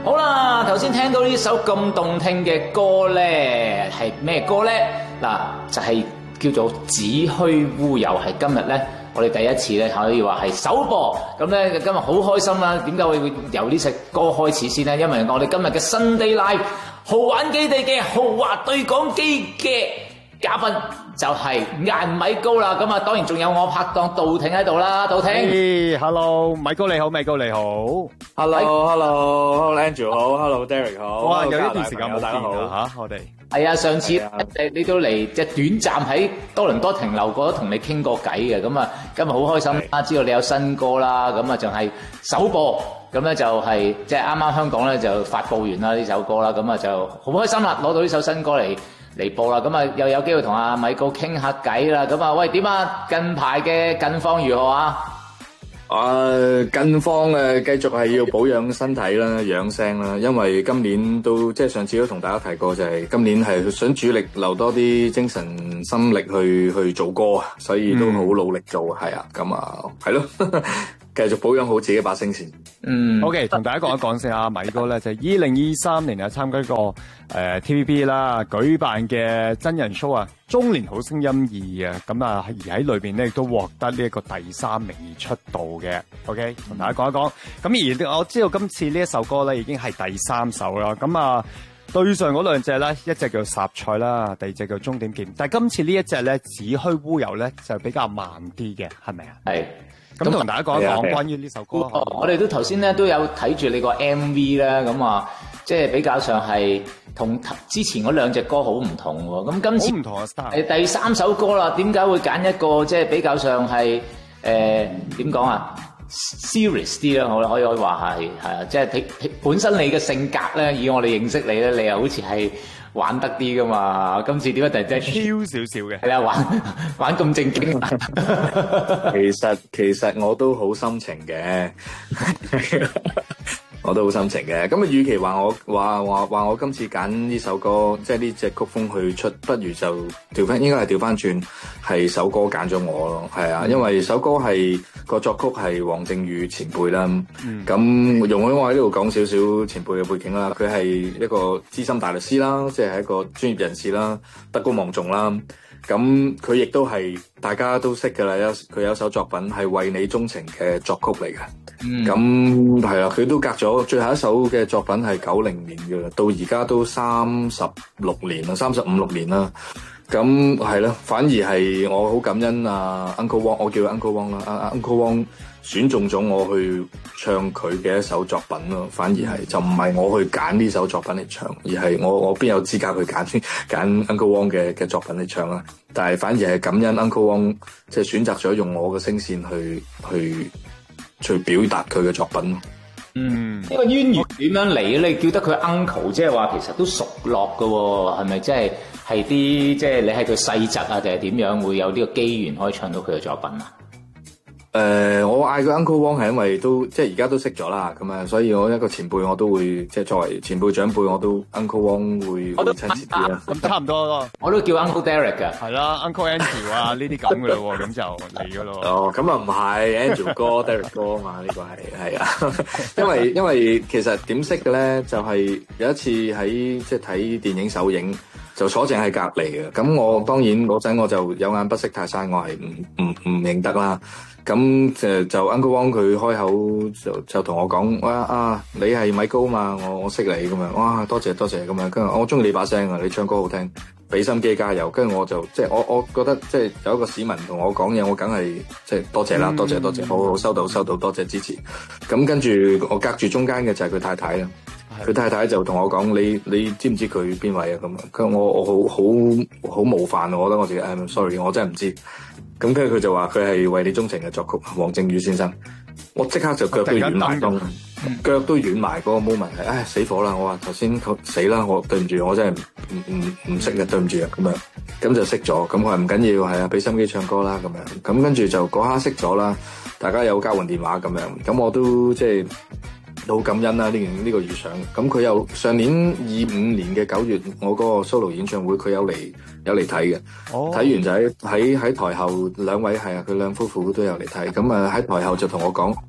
好啦，頭先聽到呢首咁動聽嘅歌咧，係咩歌咧？嗱，就係叫做《子虛烏有》，係今日咧我哋第一次咧可以話係首播。咁咧今日好開心啦！點解會由呢隻歌開始先咧？因為我哋今日嘅 Sunday Live 豪玩基地嘅豪華對講機嘅嘉賓就係顏米高啦，咁啊當然仲有我拍檔杜挺喺度啦，杜挺。 Hello， 米高你好，米高你好。 Hello Andrew 好 ，Hello Derek 好。 哇，有一段時間冇見大家好啦嚇，我哋。 係啊，上次你都嚟即係短暫喺多倫多停留過，同你傾過偈嘅，咁啊今日好開心啦，知道你有新歌啦，咁啊仲係首播，咁咧就係即係啱啱香港咧就發佈完啦呢首歌啦，咁啊就好開心啦，攞到呢首新歌嚟播啦，咁啊又有機會同阿米高傾下偈啦，咁啊喂點啊？近排嘅近況如何啊？ 近況繼續係要保養身體啦、養聲啦，因為今年都即係上次都同大家提過，就係今年係想主力留多啲精神心力去做歌啊，所以都好努力做，係啊，咁啊係咯，繼續保養好自己把聲先。 OK， 同大家講一講先啊，米哥咧就係2023年啊參加一個TVB 啦舉辦嘅真人 show 啊，中年好聲音2啊，咁啊而喺裏邊咧亦都獲得呢一個第3名而出道嘅。OK， 同大家講一講。咁而我知道今次呢一首歌咧已經係第3首啦。咁啊對上嗰兩隻咧，一隻叫雜菜啦，第二隻叫終點見。但係今次呢一隻咧子虛烏有咧就比較慢啲嘅，係咪啊？係。咁同大家講一講關於呢首歌。 我哋都頭先咧都有睇住你個 MV 啦，咁啊，即係比較上係同之前嗰兩隻歌好唔同喎。咁今次好唔同啊 style 係第3首歌啦，點解會揀一個即係比較上係點講啊 serious 啲啦？可以話係啊，即係本身你嘅性格咧，以我哋認識你咧，你又好似係玩得啲噶嘛？今次點解突然之間超少少嘅？ 係啦，玩咁正經。 其實我都好心情嘅，我都好心情嘅。咁啊，與其話我今次揀呢首歌，即係呢隻曲風去出，不如就應該係調翻轉，係首歌揀咗我咯。係啊，因為首歌係個作曲係黃正宇前輩啦。咁容許我喺呢度講少少前輩嘅背景啦。佢係一個資深大律師啦，即係一個專業人士啦，德高望重啦。咁佢亦都係大家都識㗎啦，佢有首作品係為你鍾情嘅作曲嚟嘅。咁係啦，佢都隔咗最後一首嘅作品係90年嘅啦，到而家都35、36年啦。咁係啦，反而係我好感恩Uncle Wong， 我叫佢 Uncle Wong 啦，Uncle Wong 選中咗我去唱佢嘅一首作品咯，反而係就唔係我去揀呢首作品嚟唱，而係我邊有資格去揀 Uncle Wong 嘅作品嚟唱啦。但係反而係感恩 Uncle Wong 即係選擇咗用我嘅聲線去表達佢嘅作品咯。 呢個淵源點樣嚟？你叫得佢 Uncle， 即係話其實都熟絡㗎喎，係咪係啲即係你係佢細侄啊，定係點樣會有呢個機緣可以唱到佢嘅作品啊？ 我嗌佢 Uncle Wong 係因為都即係而家都識咗啦，咁啊，所以我一個前輩我都會即係作為前輩長輩，我都 Uncle Wong 會親切啲啦。 咁差唔多咯， 我都叫 Uncle Derek 㗎。係啦 ，Uncle Andrew 啊呢啲咁嘅咯，咁就嚟㗎咯。 哦，咁啊唔係 Andrew 哥 Derek 哥啊嘛，呢個係啊，因為其實點識嘅咧，就係有一次喺即係睇電影首映。就坐正喺隔離嘅，咁我當然嗰陣我就有眼不識泰山，我係唔認得啦。咁就 Uncle Wong 佢開口就同我講，哇你係米高嘛，我識你咁樣，哇多謝咁樣，跟住我中意你把聲啊，你唱歌好聽，俾心機加油。跟住我就即係我覺得即係有一個市民同我講嘢，我梗係即係多謝啦，多謝，好收到，多謝支持。咁跟住我隔住中間嘅就係佢太太啦。佢太太就同我講：你知唔知佢邊位啊？咁啊，佢我好冒犯啊！我覺得我自己I'm sorry， 我真係唔知。咁跟住佢就話佢係為你鍾情嘅作曲黃正宇先生。我即刻就腳都軟埋，腳都軟埋嗰個 moment 係，唉死火啦！我話頭先死啦！我對唔住，我真係唔識嘅，對唔住啊！咁樣咁就識咗。咁佢話唔緊要，係啊，俾心機唱歌啦咁樣。咁跟住就嗰刻識咗啦，大家有交換電話咁樣。咁我都即係。好感恩啦！呢個遇上，咁佢有上年25年嘅9月，我嗰個 solo 演唱會，佢有嚟睇嘅。睇完就喺台後兩位係啊，佢兩夫婦都有嚟睇。咁喺台後就同我講，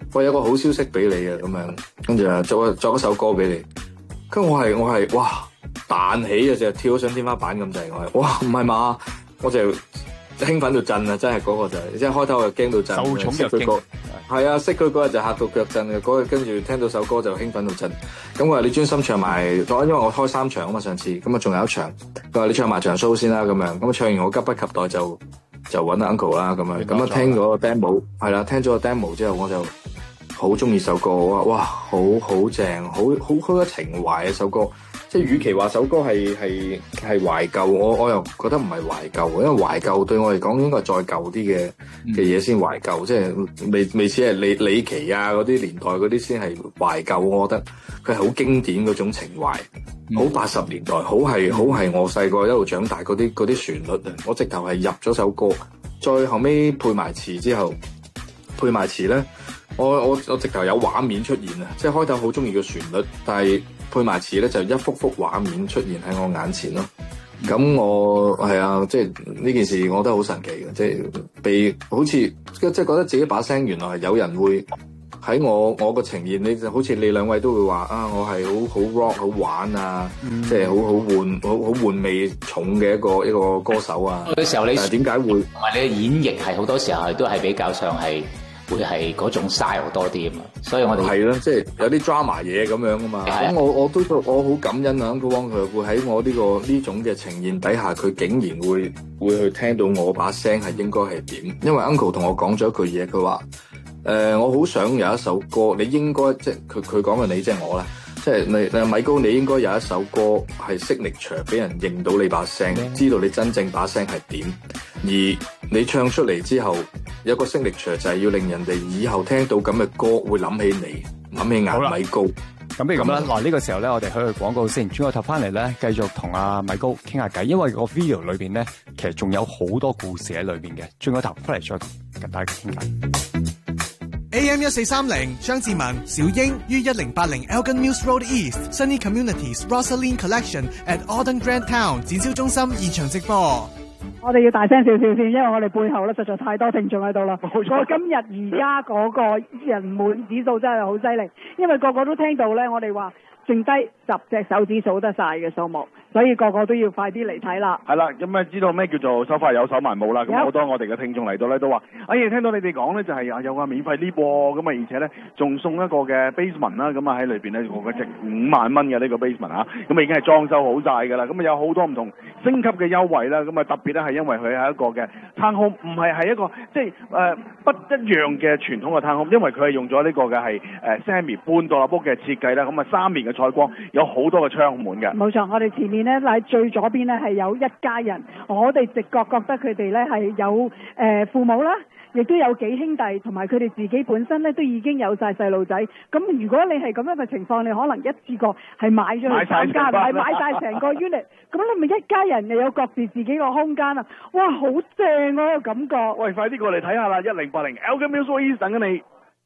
我有個好消息俾你啊，咁樣跟住啊作一首歌俾你。跟住我係哇彈起啊，就跳咗上天花板咁滯，我係哇唔係嘛，我就興奮到震啊！真係嗰個就係，即係開頭我驚到震， 受寵若驚。 係啊，識佢嗰日就嚇到腳震嘅，嗰日跟住聽到首歌就興奮到震。咁我話你專心唱埋，因為我開3場啊嘛上次，咁啊仲有一場，佢話你唱埋場 show 先啦咁樣，咁啊唱完我急不及待就揾 uncle 啦咁樣，咁啊聽咗個 demo 係啦，聽咗個 demo 之後我就好中意首歌，哇好正，好有情懷嘅首歌。即係與其話首歌係懷舊，我又覺得唔係懷舊，因為懷舊對我嚟講應該係再舊啲嘅嘢先懷舊，即係未似係李琦啊嗰啲年代嗰啲先係懷舊。我覺得佢係好經典嗰種情懷，好80年代，好係我細個一路長大嗰啲旋律啊！我直頭係入咗首歌，再後尾配埋詞之後，配埋詞咧，我直頭有畫面出現啊！即係開頭好中意個旋律，但係配埋詞咧就一幅畫面出現喺我眼前咯。咁我係啊，即係呢件事我覺得好神奇嘅，即係被好似即係覺得自己把聲原來係有人會喺我個呈現，你就好似你兩位都會話啊，我係好 rock 好玩啊，即係好玩味重嘅一個歌手啊。 嘅時候你點解會同埋你嘅演繹係好多時候都係比較上係會係嗰種 style 多啲啊嘛，所以我哋係咯，即係有啲 drama 嘢咁樣啊嘛。咁我好感恩啊，Uncle Wong佢會喺我呢種嘅呈現底下，佢竟然會去聽到我把聲係應該係點。因為 Uncle 同我講咗一句嘢，佢話我好想有一首歌，你應該即係佢講嘅你即係我啦，即係你米高，你應該有一首歌係signature俾人認到你把聲，知道你真正把聲係點，而你唱出嚟之後有個 signature 就係要令人哋以後聽到咁嘅歌會諗起你，諗起顏米高。 咁不如咁啦，嗱呢個時候咧，我哋去廣告先，轉個頭翻嚟咧，繼續同阿米高傾下偈，因為個 video 裏邊咧，其實仲有好多故事喺裏邊嘅，轉個頭翻嚟再同大家傾偈。 AM 1430張志文、小英於1080 Elgin Mills Road East Sunny Communities Rosaline Collection at Auden Grand Town 展銷中心現場直播。 我哋要大聲少少先，因為我哋背後咧實在太多聽眾喺度啦。我今日而家嗰個人滿指數真係好犀利，因為個個都聽到咧，我哋話剩低10隻手指數得晒嘅數目，所以個個都要快啲嚟睇啦。 係啦，咁啊知道咩叫做手快有手慢冇啦？咁好多我哋嘅聽眾嚟到咧都話，哎呀聽到你哋講咧就係有個免費 lift 喎，咁啊而且咧仲送一個嘅 basement 啦，咁啊喺裏邊咧個值5萬蚊嘅呢個 basement 啊，咁啊已經係裝修好晒㗎啦，咁啊有好多唔同升級嘅優惠啦，咁啊特別咧係因為佢係一個嘅 town home， 唔係一個即係不一樣嘅傳統嘅 town home， 因為佢係用咗呢個嘅係semi 半獨立屋嘅設計啦，咁啊3面嘅採光，有好多嘅窗門嘅。 冇錯，我哋前面咧喺最左邊咧係有一家人，我哋直覺覺得佢哋咧係有父母啦，亦都有幾兄弟，同埋佢哋自己本身咧都已經有晒細路仔。咁如果你係咁樣嘅情況，你可能一次過係買咗去3間，係買晒成個 unit， 咁你咪一家人又有各自自己個空間啊！哇，好正啊個感覺！ 喂，快啲過嚟睇下啦！1080 Elgin Mills East 等緊你。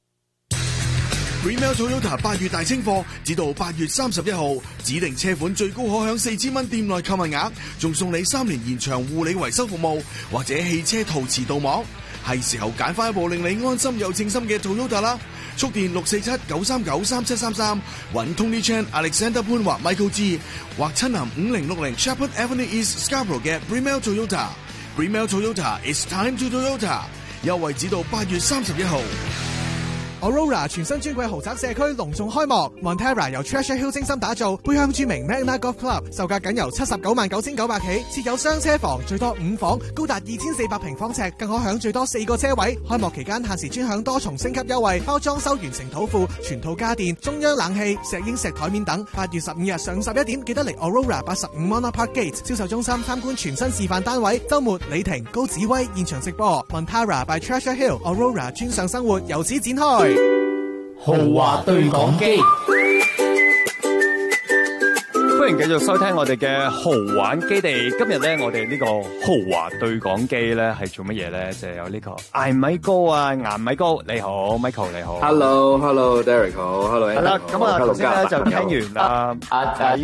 Bremel Toyota 8月大清貨，至到8月31號，指定車款最高可享4000蚊店內購物額，仲送你3年延長護理維修服務，或者汽車陶瓷鍍膜。係時候揀翻一部令你安心又稱心嘅 Toyota 啦！速電647-939-3733，揾 Tony Chan、Alexander 潘或 Michael G， 或親臨5060 Shepherd Avenue East Scarborough 嘅 Bremel Toyota。Bremel Toyota It's time to Toyota， 優惠至到8月31號。Aurora 全新尊貴豪宅社區隆重開幕 ，Montera 由 Treasure Hill 精心打造，背向著名 Magna Golf Club， 售價僅由799900起，設有雙車房，最多5房，高達2400平方尺，更可享最多4個車位。開幕期間限時專享多重升級優惠，包裝修完成土庫、全套家電、中央冷氣、石英石台面等。8月15日上午11點，記得嚟 Aurora 85 Monarch Park Gate 銷售中心參觀全新示範單位。週末李婷、高子威現場直播 ，Montera by Treasure Hill Aurora 專上生活由此展開。 豪華對講機， 歡迎繼續收聽我哋嘅豪玩基地。今日咧，我哋呢個豪華對講機咧係做乜嘢咧？就係有呢個艾米高啊，顏米高，你好 ，Michael 你好 ，Hello Derek 好 ，Hello。 係啦，咁啊頭先咧就聽完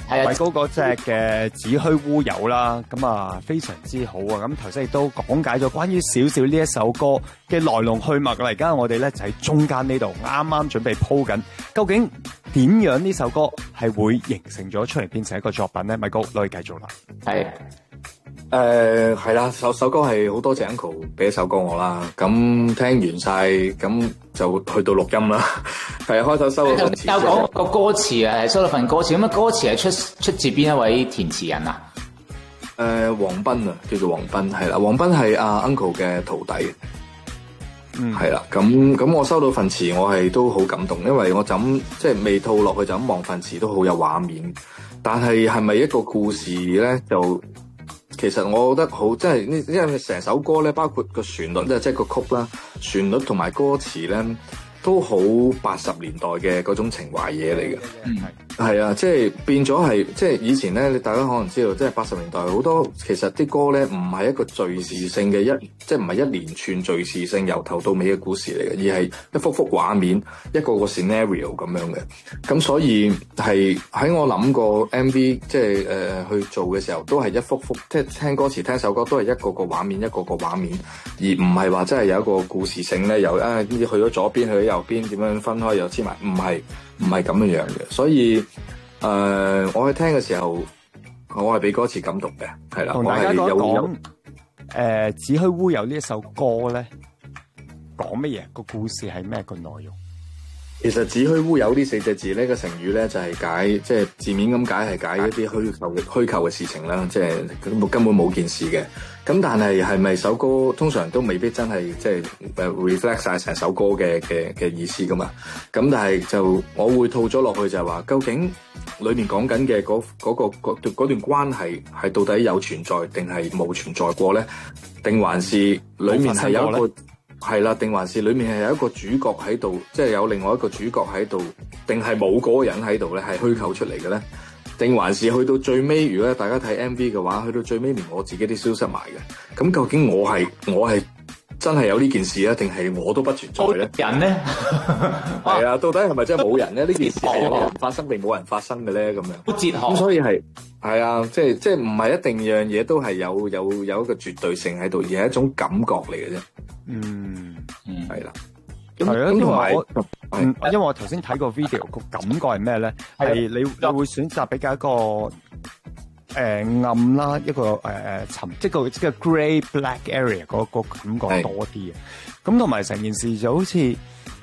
係啊， 米高嗰隻嘅子虛烏有啦，咁啊非常之好啊！咁頭先亦都講解咗關於少少呢一首歌嘅來龍去脈啦。而家我哋咧就喺中間呢度啱啱準備鋪緊，究竟點樣呢首歌係會形成咗出嚟變成一個作品咧？米高可以繼續啦。 係。 係啦，首歌係好多謝 Uncle 俾一首歌我啦，咁聽完晒，咁就去到錄音啦。係開頭收到份詞， 有講個歌詞啊，係收到份歌詞，咁啊歌詞係出自邊一位填詞人啊？ 黃斌啊，叫做黃斌，係啦，黃斌係阿 Uncle 嘅徒弟。係啦，咁我收到份詞，我係都好感動，因為我就咁即係未套落去就咁望份詞都好有畫面，但係咪一個故事咧就？其實我覺得好，即係因為成首歌咧，包括個旋律咧，即係個曲啦，旋律同埋歌詞咧，都好80年代嘅嗰種情懷嘢嚟嘅。係啊，即係變咗係，即係以前咧，你大家可能知道，即係80年代好多其實啲歌咧，唔係一個敘事性嘅即係唔係一連串敘事性由頭到尾嘅故事嚟嘅，而係一幅幅畫面，一個個 scenario 咁樣嘅。咁所以係喺我諗過 MV 即係去做嘅時候，都係一幅幅，即係聽歌詞聽首歌都係一個個畫面，一個個畫面，而唔係話真係有一個故事性咧，由去咗左邊去咗右邊點樣分開又黐埋，唔係咁樣嘅，所以我去聽嘅時候，我係俾歌詞感動嘅，係啦。 同大家講子虛烏有呢一首歌咧，講乜嘢？個故事係咩個內容？ 其實子虛烏有呢4隻字呢個成語咧就係解，即係字面咁解係解一啲虛構嘅事情啦，即係根本冇件事嘅。咁但係咪首歌通常都未必真係即係reflect 晒成首歌嘅意思噶嘛？咁但係就我會套咗落去就係話，究竟裏面講緊嘅嗰段關係係到底有存在定係冇存在過咧？定還是裏面係有一個？係啦，定還是裏面係有一個主角喺度，即係有另外一個主角喺度，定係冇嗰個人喺度咧？係虛構出嚟嘅咧？定還是去到最尾，如果大家睇 MV 嘅話，去到最尾連我自己都消失埋嘅。咁究竟我係真係有呢件事啊？定係我都不存在咧？ 人咧？ 係啊，到底係咪真係冇人咧？呢件事係有人發生定冇人發生嘅咧？咁樣好哲學。 咁所以係啊，即係唔係一定樣嘢都係有一個絕對性喺度，而係一種感覺嚟嘅啫。係啦。 係啊，因為我頭先睇個 video 個感覺係咩咧？係你會選擇比較一個暗啦，一個沉，即係個 grey black area 嗰個感覺多啲嘅。咁同埋成件事就好似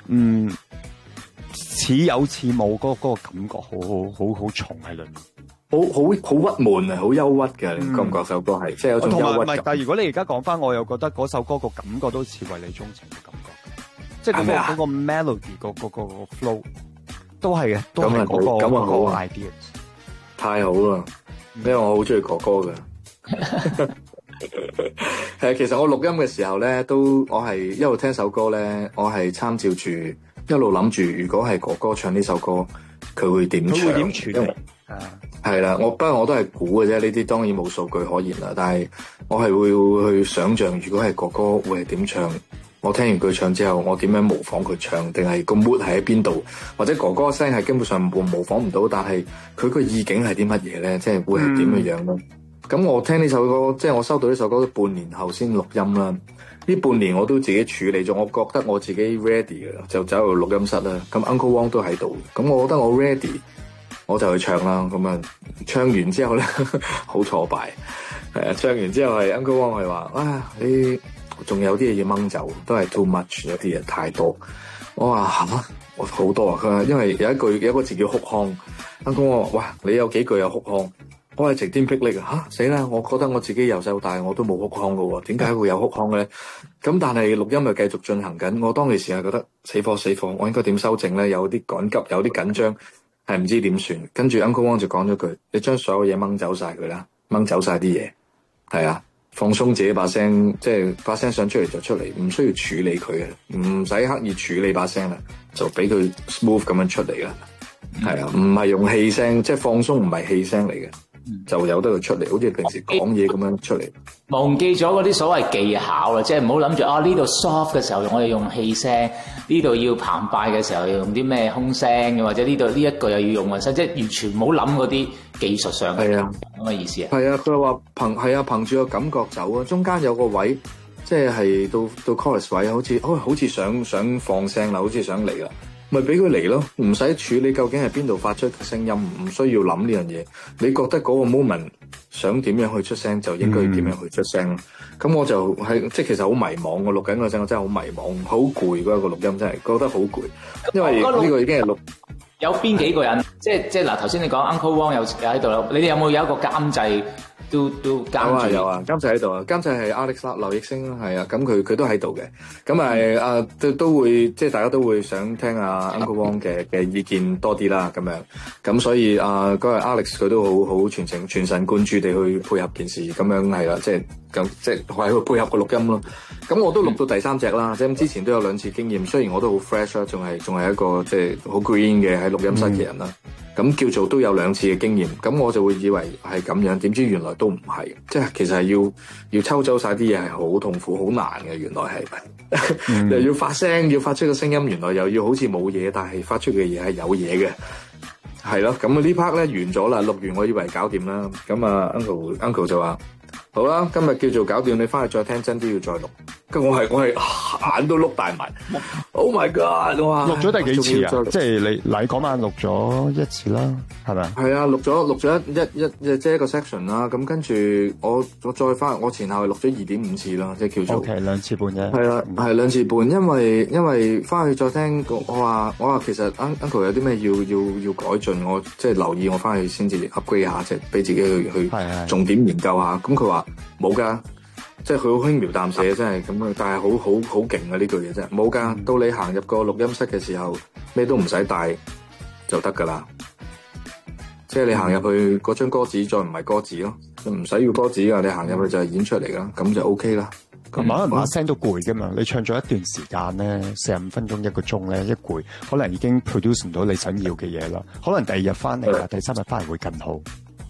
似有似冇嗰個感覺好重喺裏面， 好鬱悶啊，好憂鬱嘅。你覺唔覺首歌係即係有種憂鬱感？ 但係如果你而家講翻，我又覺得嗰首歌個感覺都似為你鍾情嘅感覺。即係嗰個 melody 個 flow 都係嘅，都係嗰個 idea。 太好啦，因為我好中意哥哥嘅。其實我錄音嘅時候咧，我係一路聽首歌咧，我係參照住一路諗住，如果係哥哥唱呢首歌，佢會點唱？佢會點處理？係啦，不過我都係估嘅啫，呢啲當然冇數據可言啦。但係我係會去想像，如果係哥哥會係點唱？我聽完佢唱之後，我點樣模仿佢唱？定係個 mood 係喺邊度？或者哥哥聲係基本上模仿唔到，但係佢個意境係啲乜嘢咧？即係會係點嘅樣咧？咁我聽呢首歌，即係我收到呢首歌半年後先錄音啦。呢半年我都自己處理咗，我覺得我自己 ready 嘅，就走去錄音室啦。咁 Uncle Wong 都喺度，咁我覺得我 ready，我就去唱啦。咁啊，唱完之後咧，好挫敗。係啊，唱完之後係 Uncle Wong 係話：啊，你仲有啲嘢要掹走，都係 too much， 有啲嘢太多。我話嚇，我好多啊。佢話因為有一個字叫哭腔。Uncle 我話：哇，你有幾句有哭腔？我係晴天霹靂啊！死啦！我覺得我自己由細到大我都冇哭腔㗎喎，點解會有哭腔嘅咧？咁但係錄音又繼續進行緊。我當其時係覺得死火，我應該點修正咧？有啲趕急，有啲緊張，係唔知點算。跟住 Uncle Wong 就講咗句：你將所有嘢掹走晒佢啦，掹走晒啲嘢，係啊，放鬆自己把聲，即係把聲想出嚟就出嚟，唔需要處理佢嘅，唔使刻意處理把聲啦，就俾佢 smooth 咁樣出嚟啦。係啊，唔係用氣聲，即係放鬆，唔係氣聲嚟嘅。 就由得佢出嚟，好似平時講嘢咁樣出嚟。 忘記咗嗰啲所謂技巧啦，即係唔好諗住呢度 soft 嘅時候我哋用氣聲，呢度要澎拜嘅時候要用啲咩空聲，或者呢度呢一句又要用韻聲，即係完全唔好諗嗰啲技術上嘅咁嘅意思啊。 係啊，佢話憑住個感覺走啊，中間有個位。即係到 chorus 位，好似想放聲啦，好似想嚟啦，咪俾佢嚟咯，唔使處理究竟係邊度發出嘅聲音，唔需要諗呢樣嘢。你覺得嗰個 moment 想點樣去出聲，就應該點樣去出聲咯。咁我就即係其實好迷茫，我錄緊嗰陣我真係好迷茫，好攰嗰個錄音真係覺得好攰，因為呢個已經係錄。 有邊幾個人？即係嗱，頭先你講 Uncle Wong 有喺度啦，你哋有冇有一個監製？都監製有啊，監製喺度啊，監製係 Alex 劉奕星啦，係啊，咁佢都喺度嘅，咁係都會即係大家都會想聽阿 Uncle Wong 嘅意見多啲啦，咁樣，咁所以嗰個 Alex 佢都好全神貫注地去配合件事，咁樣係啦，即係係去配合個錄音咯。咁我都錄到第3隻啦，即係之前都有2次經驗，雖然我都好 fresh 啦，仲係一個即係好 green 嘅喺錄音室嘅人啦。咁叫做都有2次嘅經驗，咁我就會以為係咁樣，點知原來都唔係，即係其實係要抽走晒啲嘢係好痛苦、好難嘅，原來係又要發聲，要發出個聲音，原來又要好似冇嘢，但係發出嘅嘢係有嘢嘅，係咯。咁呢 part 咧完咗啦，錄完我以為搞掂啦，咁啊 Uncle 就話好啦，今日叫做搞掂，你翻去再聽真啲要再錄。咁我係眼都碌大埋 ，Oh my God！ 哇， 錄咗第幾次啊？即係你嗰晚錄咗1次啦，係咪？ 係啊，錄咗即係一個 section 啦。咁跟住我再翻，我前後係錄咗2.5次啦，即係叫做。 OK， 2次半啫。 係啦，係2次半，因為翻去再聽，我話其實 Uncle 有啲咩要改進，我即係留意，我翻去先至 upgrade 下，即係俾自己去重點研究下。咁佢話冇㗎。即係佢好輕描淡寫，真係咁樣，但係好勁啊！呢句嘢真係冇㗎。到你行入個錄音室嘅時候，咩都唔使帶就得㗎啦。即係你行入去嗰張歌紙再唔係歌詞咯，唔使要歌詞㗎。你行入去就係演出嚟㗎，咁就 OK 啦。 可能把聲都攰㗎嘛，你唱咗一段時間咧，45分鐘1個鐘咧，一攰可能已經 produce 唔到你想要嘅嘢啦。可能第2日翻嚟啊，第3日翻嚟會更好。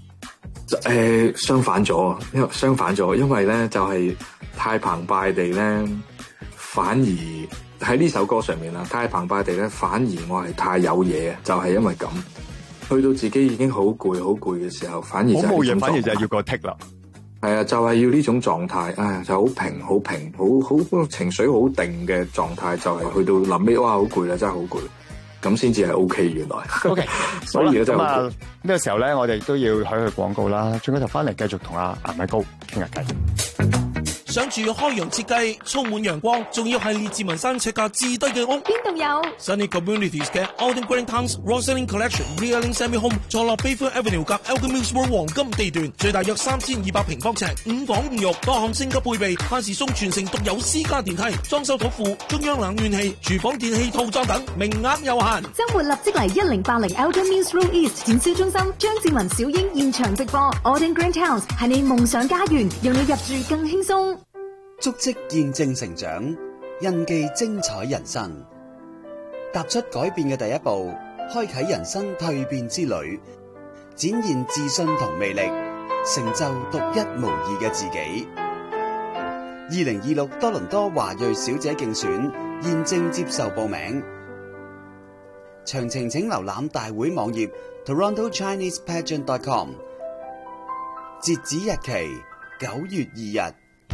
相反咗，因為咧就係太澎湃地咧，反而喺呢首歌上面啦，太澎湃地咧，反而我係太有嘢，就係因為咁，去到自己已經好攰嘅時候，反而就冇嘢， 反而就係要個剔啦。 係啊，就係要呢種狀態，就好平，好情緒好定嘅狀態，就係去到臨尾，哇，好攰啦，真係好攰。咁先至係 OK， 原來。OK， 所以咧就呢個時候咧，我哋都要去廣告啦。轉個頭翻嚟繼續同阿米高傾下偈。 想住開揚設計，充滿陽光，仲要係列治文山尺價至低嘅屋， 邊度有 ？Sunny Communities 嘅 Alden Green Towns Roseland Collection Realing Semi Home 坐落 Bayfront Avenue 及 Elgin Mills Road 黃金地段，最大約3200平方尺，5房5浴，多項升級配備，限時送全城獨有私家電梯，裝修土庫，中央冷暖氣，廚房電器套裝等，名額有限。 周末立即嚟1080 Elgin Mills Road East 展銷中心，張志文小英現場直播 Alden Green Towns 係你夢想家園，讓你入住更輕鬆。 足跡見證成長，印記精彩人生。踏出改變嘅第一步，開啟人生蛻變之旅，展現自信同魅力，成就獨一無二嘅自己。2026多倫多華裔小姐競選現正接受報名，詳情請瀏覽大會網頁 TorontoChinesePageant.com。截止日期9月2日。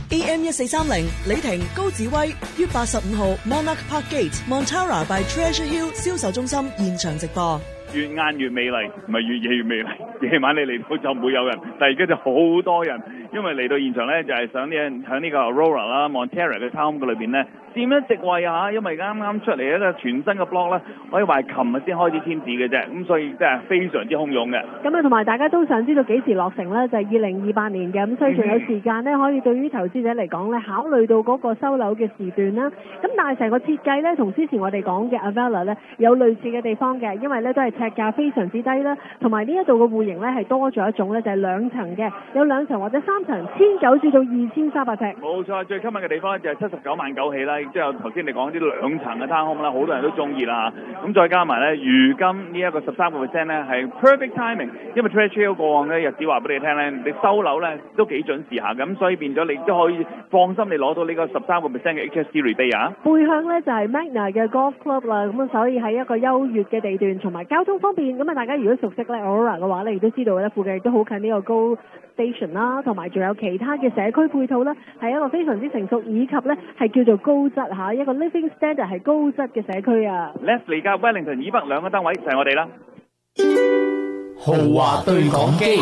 AM1430 李婷高子威於85號 Monarch Park Gate Montara by Treasure Hill 銷售中心現場直播。 越晏越美麗，唔係越夜越美麗。夜晚你嚟到就唔會有人，但係而家就好多人，因為嚟到現場咧就係想喺呢個 Aurora 啦 Montara 嘅 town 裏邊咧佔一席位啊，因為啱啱出嚟一個全新嘅 block 咧，可以話係琴日先開始簽字嘅啫，咁所以真係非常之洶湧嘅。 咁啊，同埋大家都想知道幾時落成咧，就係2028年嘅，咁所以仲有時間咧，可以對於投資者嚟講咧，考慮到嗰個收樓嘅時段啦。咁但係成個設計咧，同之前我哋講嘅 Avella 咧有類似嘅地方嘅，因為咧都係尺價非常之低啦，同埋呢一度嘅戶型咧係多咗一種咧，就係2層嘅，有2層或者3 層，1900至到2300尺。 冇錯，最吸引嘅地方咧就係79萬9起啦，亦都有頭先你講啲兩層嘅攤空啦，好多人都中意啦。咁再加埋咧，如今呢一個13% 咧係 perfect timing， 因為 Treasure Hill 過往嘅日子話俾你聽咧，你收樓咧都幾準時下，咁所以變咗你都可以放心你攞到呢個13% 嘅 HST rebate 啊。 背向咧就係 Magna 嘅 Golf Club 啦，咁所以喺一個優越嘅地段，同埋交通方便。咁啊，大家如果熟悉咧 Aurora 嘅話咧，亦都知道咧附近亦都好近呢個 Go Station 啦，同埋仲有其他嘅社區配套啦，係一個非常之成熟，以及咧係叫做高質嚇一個 living standard 係高質嘅社區啊。 Leslie 加 Wellington 以北兩個單位就係我哋啦。 豪華對講機，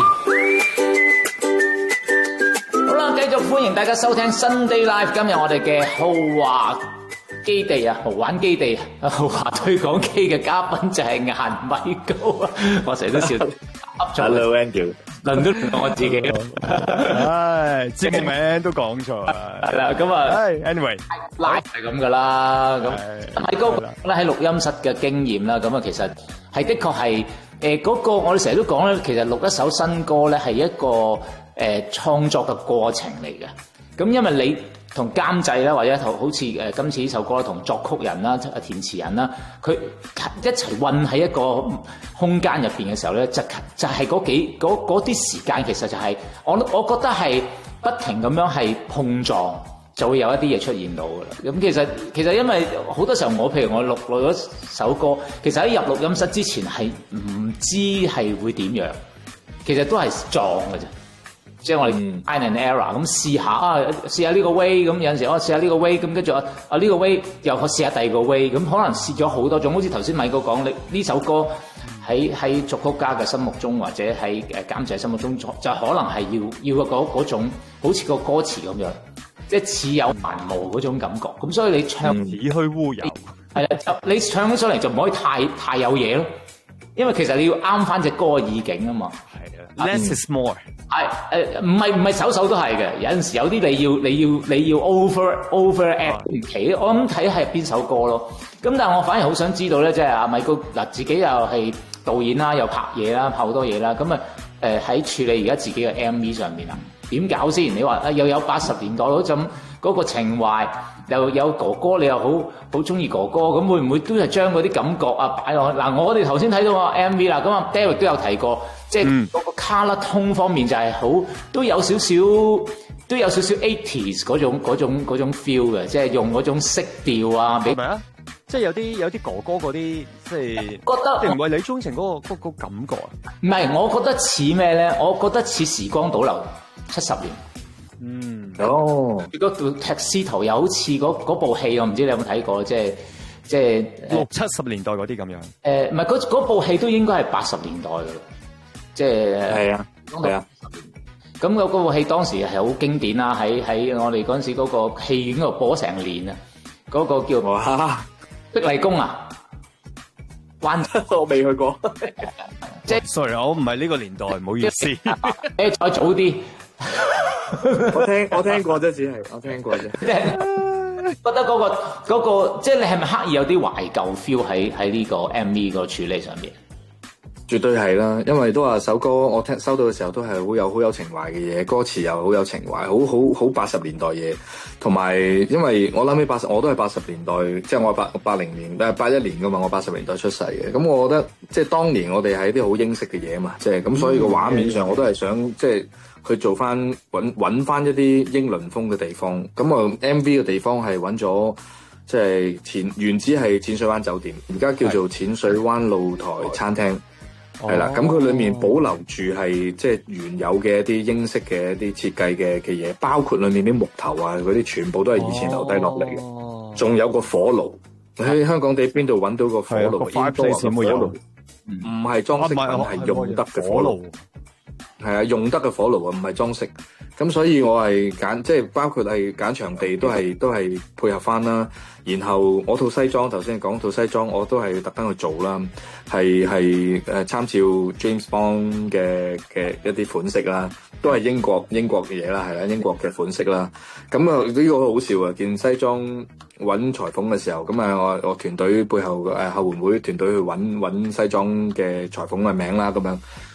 好啦，繼續歡迎大家收聽 Sunday Live。今日我哋嘅豪華基地啊，豪玩基地啊，豪華對講機嘅嘉賓就係顏米高啊！我成日都笑噏咗。 Hello Andrew， 輪都輪到我自己。 唉，正名都講錯啦。 係啦，咁啊 ，anyway， live 係咁噶啦。咁米高咧喺錄音室嘅經驗啦，咁啊其實係的確係嗰個我哋成日都講咧，其實錄一首新歌咧係一個創作嘅過程嚟嘅。咁因為你同監製啦，或者好似今次呢首歌同作曲人啦、填詞人啦，佢一齊混喺一個空間入邊嘅時候咧，就係嗰啲時間，其實就係我覺得係不停咁樣係碰撞，就會有一啲嘢出現到噶啦。咁其實因為好多時候譬如我錄咗首歌，其實喺入錄音室之前係唔知係會點樣，其實都係撞嘅啫。即係我哋 trial and error 咁試下呢個 way， 咁有陣時試下呢個 way， 咁跟住呢個 way 又試下第二個 way， 咁可能試咗好多種，好似頭先米哥講，你呢首歌喺作曲家嘅心目中，或者喺監製心目中，就可能係要嗰種好似個歌詞咁樣，即係似有還無嗰種感覺。咁所以你唱子虛烏有， 係啦，你唱起上嚟就唔可以太有嘢咯，因為其實你要啱翻隻歌嘅意境啊嘛。 Less is more。 唔係首都係嘅，有陣時有啲你要 over act 其我諗睇係邊首歌咯。咁但係我反而好想知道咧，即係阿米高嗱自己又係導演啦，又拍嘢啦，拍好多嘢啦。咁喺處理而家自己嘅 MV 上面啊，點搞先？你話又有80年代嗰種嗰個情懷，又有哥哥，你又好中意哥哥，咁會唔會都係將嗰啲感覺啊擺落去？嗱，我哋頭先睇到個 MV 啦，咁啊 Derek 都有提過。即係嗰個 color tone 方面就係都有少少 80s 嗰種 feel 嘅，即係用嗰種色調啊， 係咪啊？即係有啲哥哥嗰啲，即係覺得定為你鍾情嗰個感覺啊？ 唔係，我覺得似咩咧？我覺得似時光倒流70年。嗰套踢司徒又好似嗰部戲，我唔知你有冇睇過，即係 60、70年代嗰啲咁樣。 唔係嗰部戲都應該係80年代嘅。即係係啊， 咁嗰部戲當時係好經典啦，喺我哋嗰陣時嗰個戲院嗰度播成年啊，嗰個叫碧麗宮啊， 我未去過， 即係 sorry， 我唔係呢個年代，唔好意思。 再早啲， 我聽過啫，只係我聽過啫。 覺得嗰個即係你係咪刻意有啲懷舊 feel 喺呢個 MV 個處理上面？ 絕對係啦，因為都話首歌我收到嘅時候都係好有情懷嘅嘢，歌詞又好有情懷，好80年代嘢，同埋因為我諗起我都係80年代，即係我80年81年噶嘛，我80年代出世嘅，咁我覺得即係當年我哋係啲好英式嘅嘢嘛，即係咁，所以個畫面上我都係想即係去做翻揾翻一啲英倫風嘅地方，咁啊 MV 嘅地方係揾咗即係原址係淺水灣酒店，而家叫做淺水灣露台餐廳。係啦，咁佢裏面保留住係即係原有嘅一啲英式嘅一啲設計嘅嘢，包括裏面啲木頭啊嗰啲，全部都係以前留低落嚟嘅。仲有個火爐，喺香港地邊度揾到個火爐？唔係裝飾品，係用得嘅火爐。係啊，用得嘅火爐啊，唔係裝飾。咁所以我係揀即係包括係揀場地都係配合翻啦。然後我套西裝頭先講套西裝，我都係特登去做啦，係參照 James Bond 嘅一啲款式啦，都係英國嘅嘢啦，係啦，英國嘅款式啦。咁啊呢個好笑啊！件西裝揾裁縫嘅時候，咁啊我團隊背後後援會團隊去揾西裝嘅裁縫嘅名啦，咁樣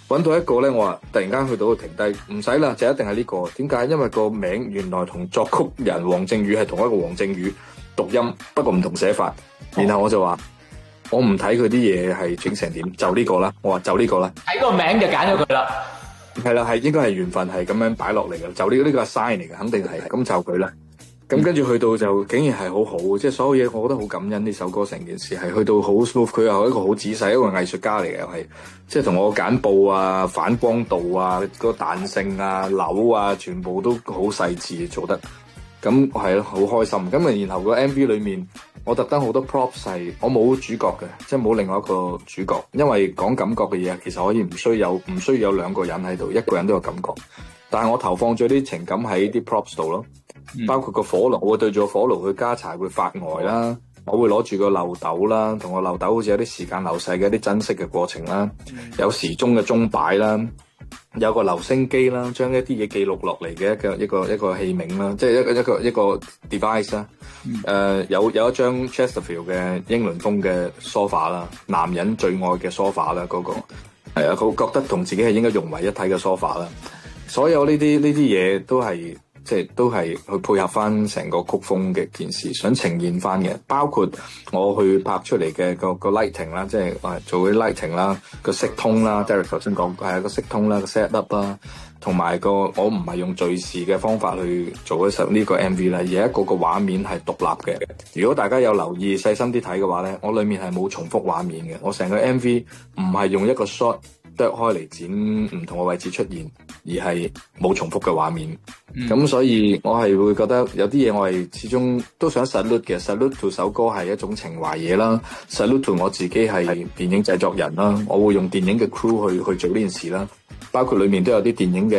揾到一個咧，我話突然間去到度停低，唔使啦，就一定係呢個。點解？因為個名原來同作曲人黃正宇係同一個黃正宇讀音，不過唔同寫法。然後我就話我唔睇佢啲嘢係整成點，就呢個啦。我話就呢個啦， 睇個名就揀咗佢啦。 係啦，係應該係緣分，係咁樣擺落嚟嘅，就呢個 sign 嚟嘅，肯定係咁就佢啦。咁跟住去到就竟然係好好，即係所有嘢我覺得好感恩呢首歌成件事係去到好 smooth，佢又係一個好仔細一個藝術家嚟嘅，又係即係同我揀布啊、反光度啊、個彈性啊、扭啊，全部都好細緻做得。咁係咯，好開心。咁啊，然後個 MV 裏面我特登好多 props 係我冇主角嘅，即係冇另外一個主角，因為講感覺嘅嘢其實可以唔需要有兩個人喺度，一個人都有感覺。但係我投放咗啲情感喺啲 props 度咯，包括個火爐，我會對住個火爐去加柴會發呆啦，我會攞住個漏斗啦，同個漏斗好似有啲時間流逝嘅一啲珍惜嘅過程啦，有時鐘嘅鐘擺啦，有個留聲機啦，將一啲嘢記錄落嚟嘅一個器皿啦，即係一個 device 啦。有一張 Chesterfield 嘅英倫風嘅 sofa 啦，男人最愛嘅 sofa 啦，嗰個係啊，佢覺得同自己係應該融為一體嘅 sofa 啦。所有呢啲嘢都係即係都係去配合翻成個曲風嘅件事，想呈現翻嘅，包括我去拍出嚟嘅個 lighting 啦，即係做啲 lighting 啦，個色通啦 Derek 頭先講係個色通啦，個 set up 啦，同埋我唔係用敘事嘅方法去做一首呢個 MV 啦，而係一個畫面係獨立嘅。如果大家有留意細心啲睇嘅話咧，我裡面係冇重複畫面嘅，我成個 MV 唔係用一個 shot 剁開嚟剪唔同嘅位置出現，而係冇重複嘅畫面。咁所以我係會覺得有啲嘢我係始終都想 salute 嘅 ，salute to 首歌係一種情懷嘢啦 ，salute to 我自己係電影製作人啦，我會用電影嘅 crew 去做呢件事啦，包括裡面都有啲電影嘅